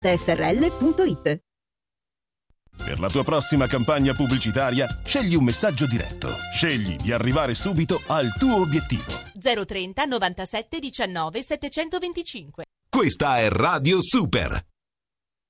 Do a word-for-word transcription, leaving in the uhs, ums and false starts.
s r l punto i t. Per la tua prossima campagna pubblicitaria, scegli un messaggio diretto. Scegli di arrivare subito al tuo obiettivo. zero trenta novantasette diciannove settecentoventicinque. Questa è Radio Super.